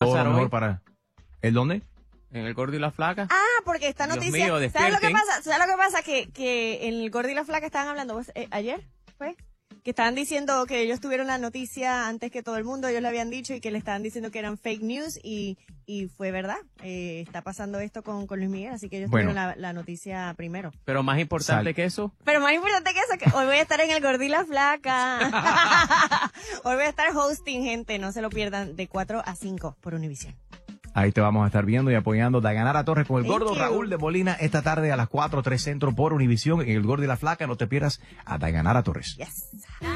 todo pasar lo mejor hoy? para... ¿El dónde? En el Gordo y la Flaca. Ah, porque esta Dios noticia... mío, ¿Sabes lo que despierten. pasa? ¿Sabes lo que pasa? Que en el Gordo y la Flaca estaban hablando, pues, ayer, ¿fue? Que estaban diciendo que ellos tuvieron la noticia antes que todo el mundo, ellos lo habían dicho, y que le estaban diciendo que eran fake news, y fue verdad. Está pasando esto con Luis Miguel, así que ellos Bueno. tuvieron la noticia primero. Pero más importante Sal. que eso, Pero más importante que eso, que hoy voy a estar en el Gordo y la Flaca. Hoy voy a estar hosting, gente, no se lo pierdan, de 4 a 5 por Univision. Ahí te vamos a estar viendo y apoyando Dayanara Torres con el Thank gordo you. Raúl de Molina esta tarde a las 4, 3 centro por Univisión en el Gordo y la Flaca. No te pierdas a Dayanara Torres. Yes.